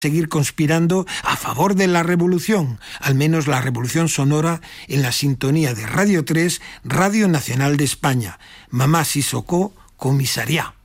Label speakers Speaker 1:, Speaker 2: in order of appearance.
Speaker 1: seguir conspirando a favor de la revolución, al menos la revolución sonora, en la sintonía de Radio 3, Radio Nacional de España. Mamá Sissoko, comisaría.